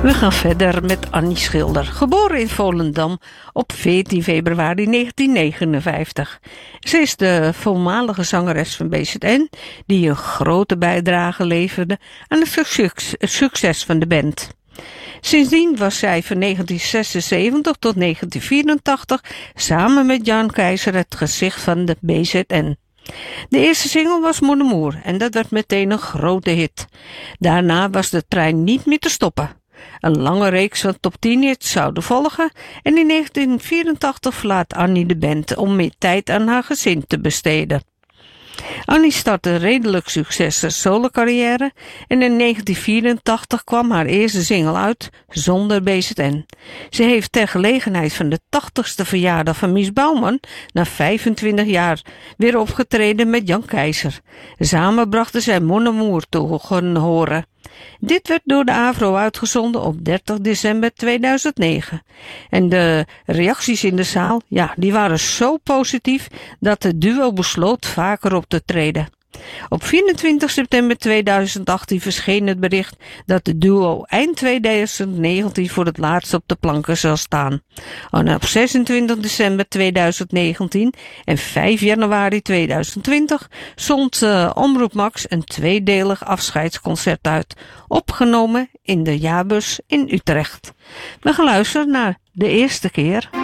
We gaan verder met Annie Schilder, geboren in Volendam op 14 februari 1959. Ze is de voormalige zangeres van BZN die een grote bijdrage leverde aan het succes van de band. Sindsdien was zij van 1976 tot 1984 samen met Jan Keizer het gezicht van de BZN. De eerste single was Mon Amour en dat werd meteen een grote hit. Daarna was de trein niet meer te stoppen. Een lange reeks van top 10 hits zouden volgen en in 1984 verlaat Annie de band om meer tijd aan haar gezin te besteden. Annie startte een redelijk succesvolle solo-carrière en in 1984 kwam haar eerste single uit, Zonder BZN. Ze heeft ter gelegenheid van de 80ste verjaardag van Mies Bouwman na 25 jaar weer opgetreden met Jan Keizer. Samen brachten zij Mon Amour te horen. Dit werd door de AVRO uitgezonden op 30 december 2009. En de reacties in de zaal, die waren zo positief dat het duo besloot vaker op te treden. Op 24 september 2018 verscheen het bericht dat het duo eind 2019 voor het laatst op de planken zal staan. En op 26 december 2019 en 5 januari 2020 zond Omroep Max een tweedelig afscheidsconcert uit, opgenomen in de Jaarbus in Utrecht. We gaan luisteren naar De Eerste Keer.